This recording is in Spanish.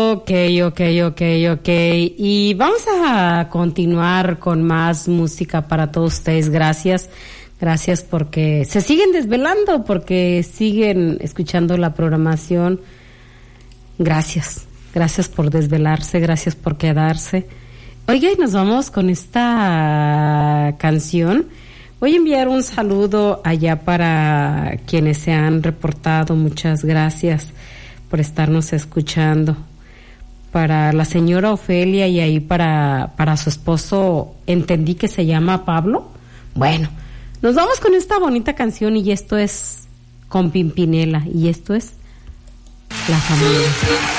Ok. Y vamos a continuar con más música para todos ustedes. Gracias porque se siguen desvelando, porque siguen escuchando la programación. Gracias por desvelarse, gracias por quedarse. Oiga, y nos vamos con esta canción. Voy a enviar un saludo allá para quienes se han reportado. Muchas gracias por estarnos escuchando. Para la señora Ofelia y ahí para su esposo, entendí que se llama Pablo. Bueno, nos vamos con esta bonita canción y esto es con Pimpinela y esto es La Familia.